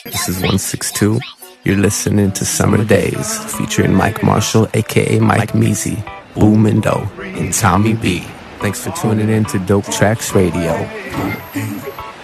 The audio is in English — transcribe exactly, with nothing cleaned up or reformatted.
This is one six two. You're listening to Summer Days, featuring Mike Marshall, aka Mike Measy, Boom and Doe, and Tommy B. Thanks for tuning in to Dope Tracks Radio.